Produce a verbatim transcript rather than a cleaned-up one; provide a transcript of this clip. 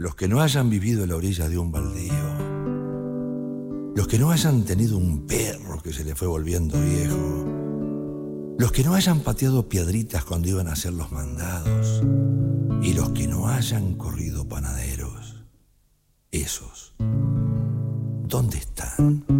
Los que no hayan vivido a la orilla de un baldío, los que no hayan tenido un perro que se le fue volviendo viejo, los que no hayan pateado piedritas cuando iban a hacer los mandados y los que no hayan corrido panaderos, esos